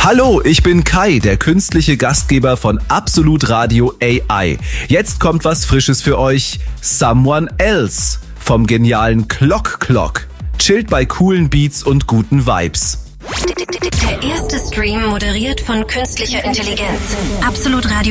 Hallo, ich bin Kai, der künstliche Gastgeber von Absolut Radio AI. Jetzt kommt was Frisches für euch. Someone Else vom genialen Clock Clock. Chillt bei coolen Beats und guten Vibes. Der erste Stream moderiert von künstlicher Intelligenz. Absolut Radio.